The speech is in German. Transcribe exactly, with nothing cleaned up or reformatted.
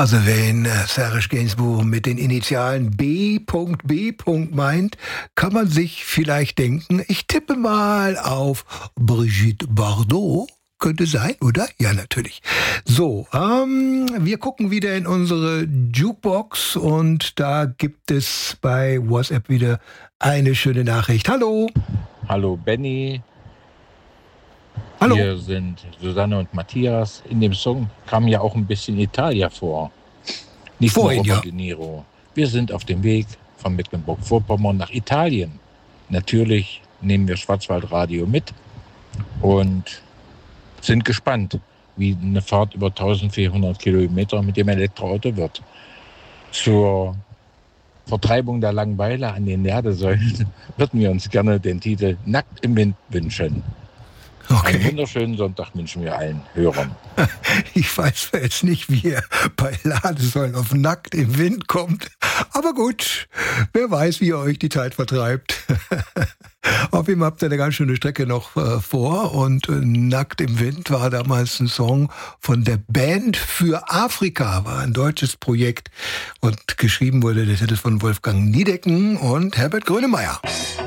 Also wenn äh, Serge Gainsbourg mit den Initialen B B meint, kann man sich vielleicht denken, ich tippe mal auf Brigitte Bardot. Könnte sein, oder? Ja, natürlich. So, ähm, wir gucken wieder in unsere Jukebox und da gibt es bei WhatsApp wieder eine schöne Nachricht. Hallo. Hallo Benny. Hallo. Hier sind Susanne und Matthias. In dem Song kam ja auch ein bisschen Italia vor. Nicht Vorhin, nur ja. Robert De Niro. Wir sind auf dem Weg von Mecklenburg-Vorpommern nach Italien. Natürlich nehmen wir Schwarzwaldradio mit und sind gespannt, wie eine Fahrt über eintausendvierhundert Kilometer mit dem Elektroauto wird. Zur Vertreibung der Langeweile an den Ladesäulen würden wir uns gerne den Titel Nackt im Wind wünschen. Okay. Einen wunderschönen Sonntag wünschen wir allen Hörern. Ich weiß jetzt nicht, wie er bei Ladesäulen auf Nackt im Wind kommt. Aber gut, wer weiß, wie ihr euch die Zeit vertreibt. Auf jeden Fall habt ihr eine ganz schöne Strecke noch äh, vor. Und äh, Nackt im Wind war damals ein Song von der Band für Afrika. War ein deutsches Projekt. Und geschrieben wurde der Titel von Wolfgang Niedecken und Herbert Grönemeyer.